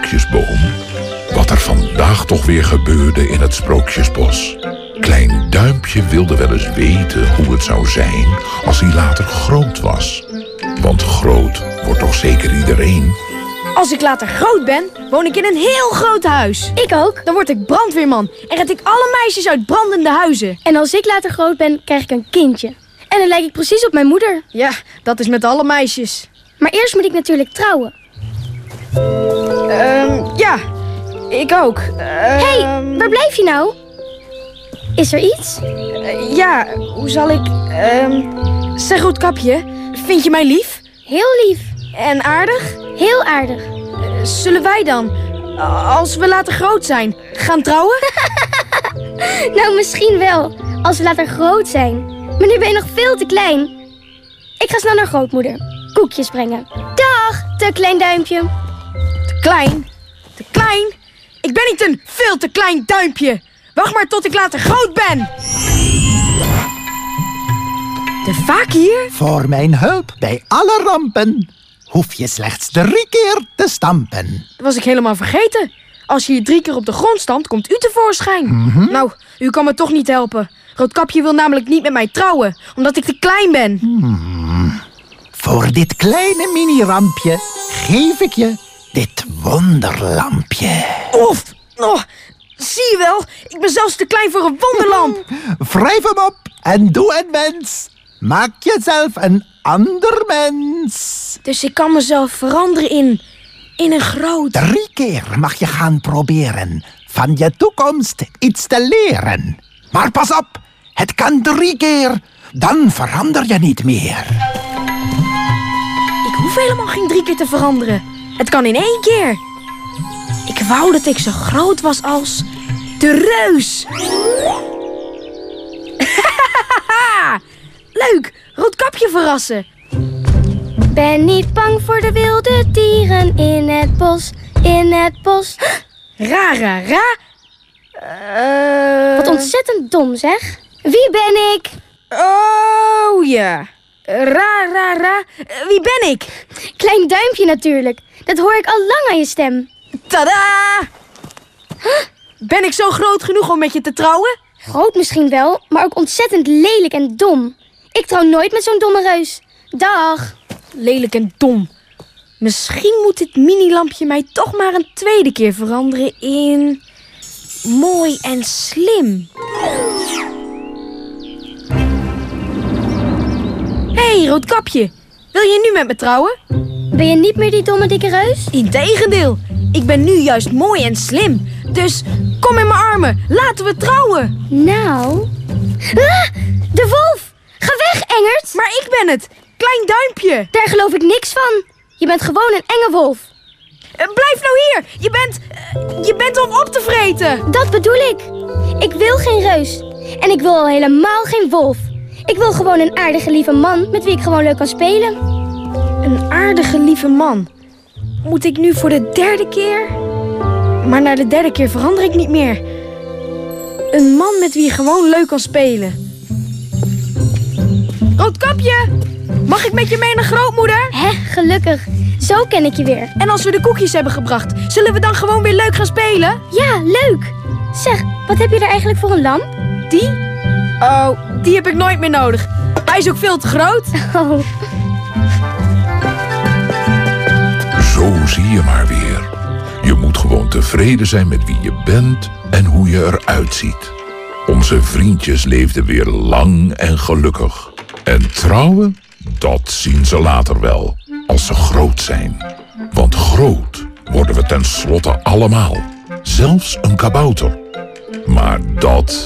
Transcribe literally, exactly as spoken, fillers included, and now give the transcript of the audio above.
Sprookjesboom wat er vandaag toch weer gebeurde in het Sprookjesbos. Klein Duimpje wilde wel eens weten hoe het zou zijn als hij later groot was. Want groot wordt toch zeker iedereen? Als ik later groot ben, woon ik in een heel groot huis. Ik ook. Dan word ik brandweerman en red ik alle meisjes uit brandende huizen. En als ik later groot ben, krijg ik een kindje. En dan lijk ik precies op mijn moeder. Ja, dat is met alle meisjes. Maar eerst moet ik natuurlijk trouwen. Ehm, um, ja, ik ook. Hé, um... hey, waar blijf je nou? Is er iets? Uh, ja, hoe zal ik... Um... Zeg, Roodkapje, vind je mij lief? Heel lief. En aardig? Heel aardig. Uh, zullen wij dan, als we later groot zijn, gaan trouwen? Nou, misschien wel, als we later groot zijn. Maar nu ben je nog veel te klein. Ik ga snel naar grootmoeder. Koekjes brengen. Dag, te klein duimpje. Te klein? Te klein? Ik ben niet een veel te klein duimpje. Wacht maar tot ik later groot ben. De fakir? Voor mijn hulp bij alle rampen hoef je slechts drie keer te stampen. Dat was ik helemaal vergeten. Als je hier drie keer op de grond stampt, komt u tevoorschijn. Mm-hmm. Nou, u kan me toch niet helpen. Roodkapje wil namelijk niet met mij trouwen, omdat ik te klein ben. Hmm. Voor dit kleine mini-rampje geef ik je dit wonderlampje. Of, oh, zie je wel, ik ben zelfs te klein voor een wonderlamp. Wrijf hem op en doe een mens. Maak jezelf een ander mens. Dus ik kan mezelf veranderen in, in een groot... Drie keer mag je gaan proberen van je toekomst iets te leren. Maar pas op, het kan drie keer, dan verander je niet meer. Ik hoef helemaal geen drie keer te veranderen. Het kan in één keer. Ik wou dat ik zo groot was als de reus. Leuk, Roodkapje verrassen. Ben niet bang voor de wilde dieren in het bos, in het bos. Ra, ra, ra. Uh... Wat ontzettend dom, zeg. Wie ben ik? Oh ja. Ra, ra, ra. Wie ben ik? Klein Duimpje natuurlijk. Dat hoor ik al lang aan je stem. Tadaa! Ben ik zo groot genoeg om met je te trouwen? Groot misschien wel, maar ook ontzettend lelijk en dom. Ik trouw nooit met zo'n domme reus. Dag. Lelijk en dom. Misschien moet dit minilampje mij toch maar een tweede keer veranderen in... mooi en slim. Hé, hey, Roodkapje. Wil je nu met me trouwen? Ben je niet meer die domme dikke reus? Integendeel. Ik ben nu juist mooi en slim. Dus kom in mijn armen. Laten we trouwen. Nou... Ah, de wolf! Ga weg, Engert! Maar ik ben het. Klein Duimpje. Daar geloof ik niks van. Je bent gewoon een enge wolf. Uh, blijf nou hier. Je bent... Uh, je bent om op te vreten. Dat bedoel ik. Ik wil geen reus. En ik wil al helemaal geen wolf. Ik wil gewoon een aardige lieve man met wie ik gewoon leuk kan spelen. Een aardige lieve man. Moet ik nu voor de derde keer? Maar na de derde keer verander ik niet meer. Een man met wie je gewoon leuk kan spelen. Roodkapje, mag ik met je mee naar grootmoeder? Hè, gelukkig. Zo ken ik je weer. En als we de koekjes hebben gebracht, zullen we dan gewoon weer leuk gaan spelen? Ja, leuk. Zeg, wat heb je er eigenlijk voor een lamp? Die? Oh, die heb ik nooit meer nodig. Hij is ook veel te groot. Oh. Zo zie je maar weer. Je moet gewoon tevreden zijn met wie je bent en hoe je eruit ziet. Onze vriendjes leefden weer lang en gelukkig. En trouwen, dat zien ze later wel, als ze groot zijn. Want groot worden we tenslotte allemaal. Zelfs een kabouter. Maar dat